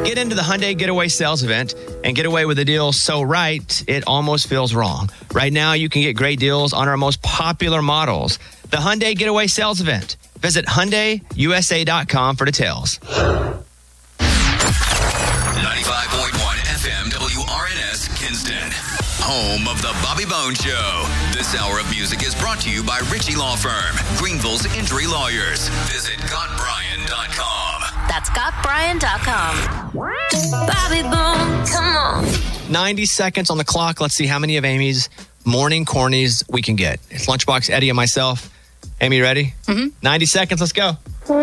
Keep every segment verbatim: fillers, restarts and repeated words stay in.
Get into the Hyundai Getaway Sales Event and get away with a deal so right, it almost feels wrong. Right now, you can get great deals on our most popular models. The Hyundai Getaway Sales Event. Visit Hyundai U S A dot com for details. ninety-five point one F M W R N S Kinston, home of the Bobby Bone Show. This hour of music is brought to you by Ritchie Law Firm, Greenville's injury lawyers. Visit got brian dot com. That's got brian dot com. Bobby Bone, come on. ninety seconds on the clock. Let's see how many of Amy's morning cornies we can get. It's Lunchbox, Eddie, and myself. Amy, ready? Mm-hmm. ninety seconds. Let's go.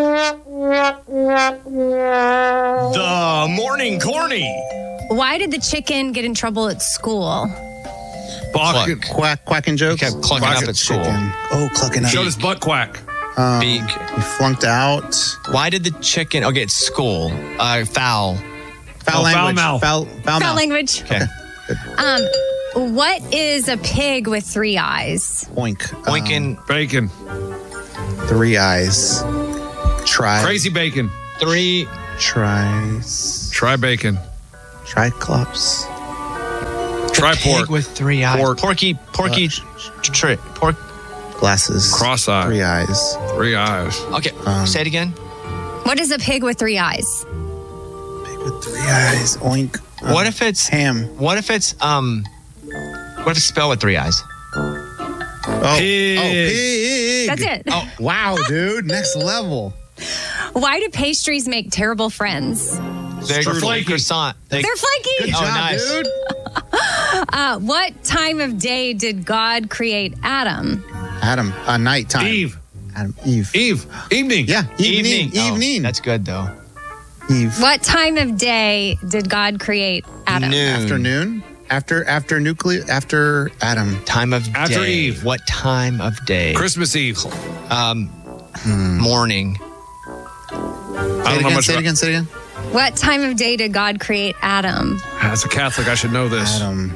The morning corny. Why did the chicken get in trouble at school? Cluck. Quack, quacking jokes. Kept clucking up at school. Chicken. Oh, clucking up. Showed his butt quack. Um, Beak. He flunked out. Why did the chicken... Okay, it's school. Uh, foul. Foul Oh, foul language. mouth. Foul, foul, Foul mouth. language. Okay. Um, what is a pig with three eyes? Oink. Boinking. Bacon. Um, three eyes. Try. Crazy bacon. Three. Tries. Try bacon. Triclops. Try Pig pork. with three eyes. Pork. Porky. Porky. Tri- pork. Glasses. Cross-eyed. Three eyes. Three eyes. Okay. Um, Say it again. What is a pig with three eyes? Pig with three eyes. Oink. Um, What if it's... ham? What if it's... um? What if it's spelled with three eyes? Oh, Pig. oh, pig. That's it. Oh, wow, dude. Next level. Why do pastries make terrible friends? They're Strudel. flaky. Croissant. They, They're flaky. Good Oh, job, nice. dude. Uh, what time of day did God create Adam? Adam. Uh, nighttime. Eve. Adam. Eve. Eve. Evening. Yeah. Evening. Oh, Evening. that's good, though. Eve. What time of day did God create Adam? Noon. Afternoon. After after nuclear. After Adam. Time of After day. Eve. What time of day? Christmas Eve. Um, morning. I Say don't it know again. much Say it about- again. Say it again. What time of day did God create Adam? As a Catholic, I should know this. Adam.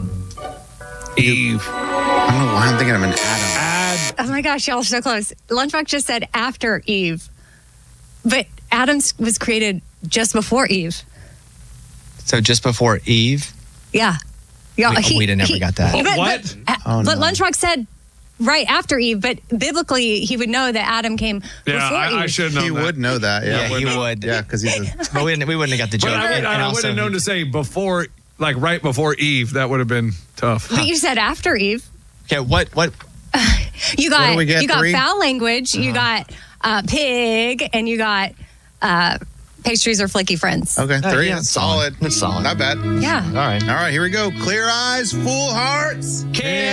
Eve. I don't know why I'm thinking of an Adam. Add. Oh my gosh, y'all are so close. Lunchbox just said after Eve, but Adam was created just before Eve. So just before Eve? Yeah, yeah. We- we'd have never got that. But, What? But, Oh, but no. Lunchbox said right after Eve, but biblically he would know that Adam came Yeah, before I, Eve. I should know He that. would know that. Yeah. Yeah, he would. Yeah, because he's a. But we, didn't, we wouldn't have got the joke. But I, would, And I also- would have known to say before, like right before Eve. That would have been tough. But you said after Eve. Okay, what, what? You What got do we get, you got three? foul language. Uh-huh. You got uh, pig, and you got uh, pastries or flaky friends. Okay, Uh, three. yeah, That's solid. solid. That's solid. Not bad. Yeah. All right. All right, here we go. Clear eyes, full hearts. Can